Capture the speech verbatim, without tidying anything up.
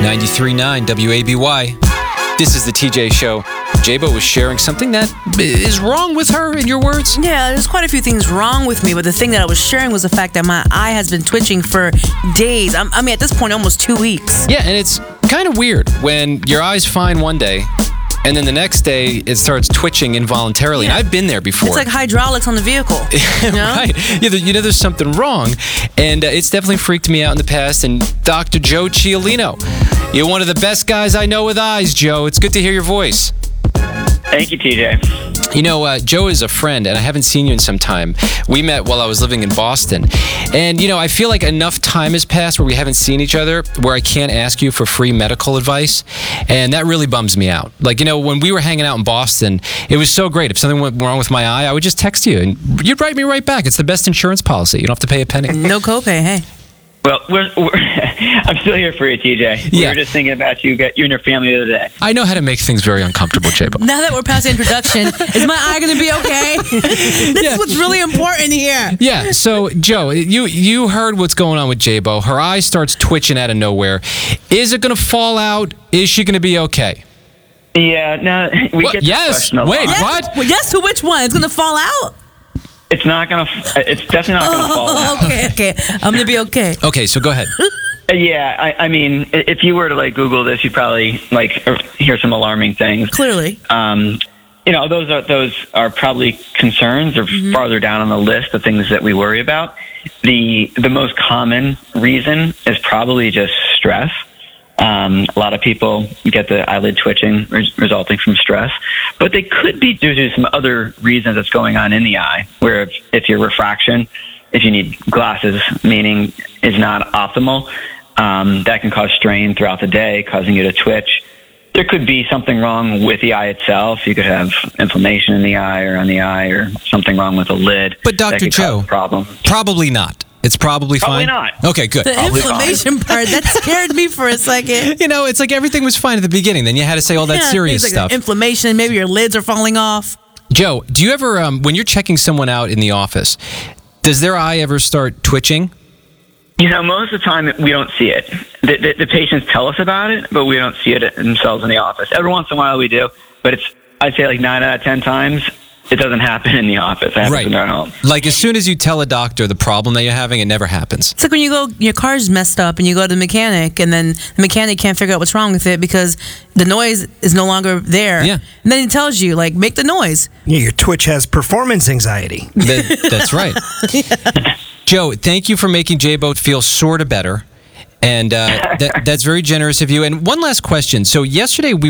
ninety-three point nine W A B Y. This is the T J Show. J-Bo was sharing something that is wrong with her, in your words? Yeah, there's quite a few things wrong with me, but the thing that I was sharing was the fact that my eye has been twitching for days. I'm, I mean, at this point, almost two weeks. Yeah, and it's kind of weird when your eye's fine one day, and then the next day it starts twitching involuntarily. Yeah. And I've been there before. It's like hydraulics on the vehicle. You know? Right. Yeah, you know there's something wrong, and uh, it's definitely freaked me out in the past. And Doctor Joe Ciolino, you're one of the best guys I know with eyes, Joe. It's good to hear your voice. Thank you, T J. You know, uh, Joe is a friend, and I haven't seen you in some time. We met while I was living in Boston. And, you know, I feel like enough time has passed where we haven't seen each other, where I can't ask you for free medical advice. And that really bums me out. Like, you know, when we were hanging out in Boston, it was so great. If something went wrong with my eye, I would just text you, and you'd write me right back. It's the best insurance policy. You don't have to pay a penny. No copay, hey. Well, we're, we're I'm still here for you, T J. We Yeah. were just thinking about you, you and your family the other day. I know how to make things very uncomfortable, J-Bo. Now that we're past the introduction, is my eye going to be okay? This Yeah. is what's really important here. Yeah, so, Joe, you you heard what's going on with J-Bo. Her eye starts twitching out of nowhere. Is it going to fall out? Is she going to be okay? Yeah, no, we What? get this Yes. question a lot. Wait, Yes, what? well, yes, to which one? It's going to fall out? It's not gonna. It's definitely not gonna fall out. Oh, okay, okay. I'm going to be okay. Okay, so go ahead. Uh, Yeah, I, I mean, i- if you were to like Google this, you'd probably like hear some alarming things. Clearly. Um, you know, those are those are probably concerns or Mm-hmm. farther down on the list of things that we worry about. The the most common reason is probably just stress. Um, a lot of people get the eyelid twitching res- resulting from stress, but they could be due to some other reasons that's going on in the eye, where if, if your refraction, if you need glasses, meaning is not optimal, um, that can cause strain throughout the day, causing you to twitch. There could be something wrong with the eye itself. You could have inflammation in the eye or on the eye or something wrong with the lid. But that Doctor could cause Joe, a problem. probably not. It's probably, Probably fine. not. Okay, good. The Probably inflammation part, that scared me for a second. You know, it's like everything was fine at the beginning. Then you had to say all that Yeah, serious things like stuff. Inflammation, maybe your lids are falling off. Joe, do you ever, um, when you're checking someone out in the office, does their eye ever start twitching? You know, most of the time we don't see it. The, the, the patients tell us about it, but we don't see it themselves in the office. Every once in a while we do, but it's, I'd say like nine out of ten times, it doesn't happen in the office. It happens Right. in our home. Like as soon as you tell a doctor the problem that you're having, it never happens. It's like when you go, your car's messed up and you go to the mechanic and then the mechanic can't figure out what's wrong with it because the noise is no longer there. Yeah. And then he tells you, like, make the noise. Yeah, your Twitch has performance anxiety. That, that's right. Joe, thank you for making J-Bo feel sort of better. And uh, that, that's very generous of you. And one last question. So yesterday we